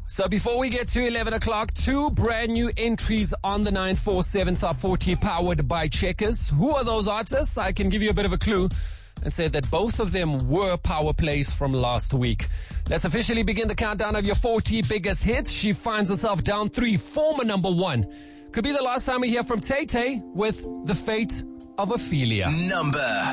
So before we get to 11 o'clock, two brand new entries on the 947 Top 40 powered by Checkers. Who are those artists? I can give you a bit of a clue and say that both of them were power plays from last week. Let's officially begin the countdown of your 40 biggest hits. She finds herself down 3, former number 1. Could be the last time we hear from Tay Tay with The Fate of Ophelia. Number